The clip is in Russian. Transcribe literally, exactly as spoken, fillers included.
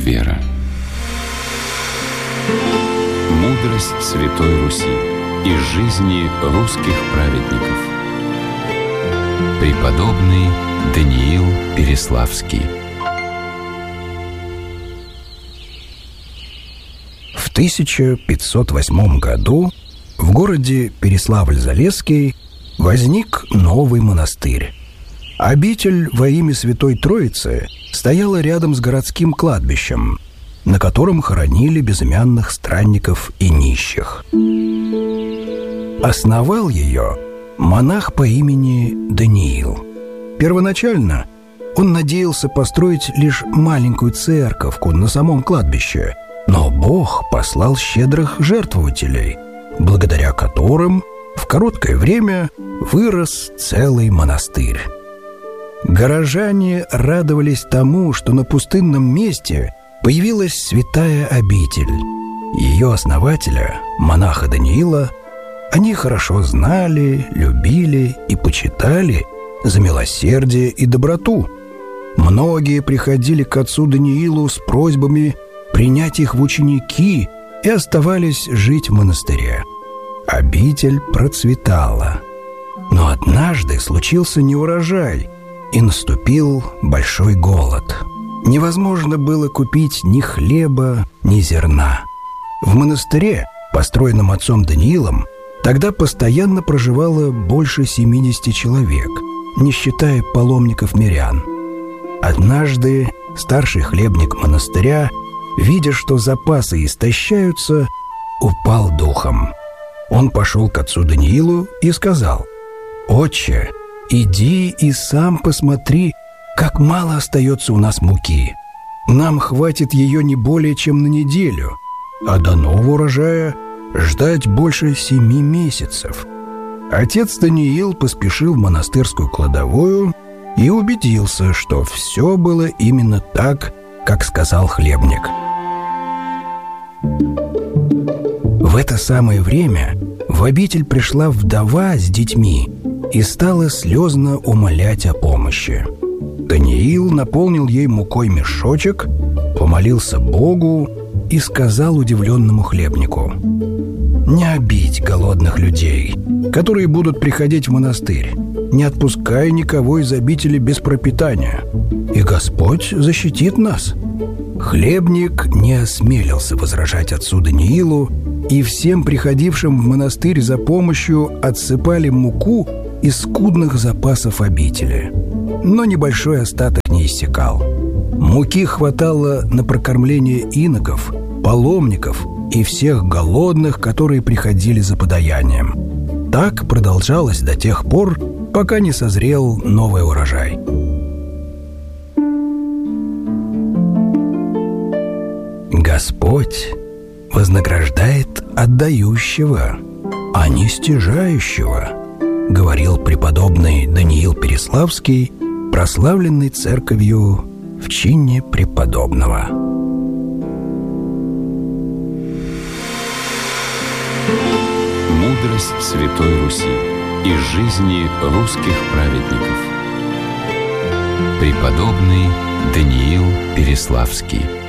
вера. Мудрость Святой Руси из жизни русских праведников. Преподобный Даниил Переславский. В тысяча пятьсот восьмом году в городе Переславль-Залесский возник новый монастырь. Обитель во имя Святой Троицы стояла рядом с городским кладбищем, на котором хоронили безымянных странников и нищих. Основал ее монах по имени Даниил. Первоначально он надеялся построить лишь маленькую церковку на самом кладбище, но Бог послал щедрых жертвователей, благодаря которым в короткое время вырос целый монастырь. Горожане радовались тому, что на пустынном месте появилась святая обитель. Ее основателя, монаха Даниила, они хорошо знали, любили и почитали за милосердие и доброту. Многие приходили к отцу Даниилу с просьбами принять их в ученики и оставались жить в монастыре. Обитель процветала. Но однажды случился неурожай, и наступил большой голод. Невозможно было купить ни хлеба, ни зерна. В монастыре, построенном отцом Даниилом, тогда постоянно проживало больше семидесяти человек, не считая паломников-мирян. Однажды старший хлебник монастыря, видя, что запасы истощаются, упал духом. Он пошел к отцу Даниилу и сказал: «Отче, иди и сам посмотри, как мало остается у нас муки. Нам хватит ее не более чем на неделю, а до нового урожая ждать больше семи месяцев». Отец Даниил поспешил в монастырскую кладовую и убедился, что все было именно так, как сказал хлебник. В это самое время в обитель пришла вдова с детьми и стала слезно умолять о помощи. Даниил наполнил ей мукой мешочек, помолился Богу и сказал удивленному хлебнику: «Не обидь голодных людей, которые будут приходить в монастырь, не отпускай никого из обители без пропитания, и Господь защитит нас». Хлебник не осмелился возражать отцу Даниилу, и всем приходившим в монастырь за помощью отсыпали муку из скудных запасов обители. Но небольшой остаток не иссякал. Муки хватало на прокормление иноков, паломников и всех голодных, которые приходили за подаянием. Так продолжалось до тех пор, пока не созрел новый урожай. Господь вознаграждает отдающего, а не стяжающего, говорил преподобный Даниил Переславский, прославленный церковью в чине преподобного. Мудрость Святой Руси из жизни русских праведников. Преподобный Даниил Переславский.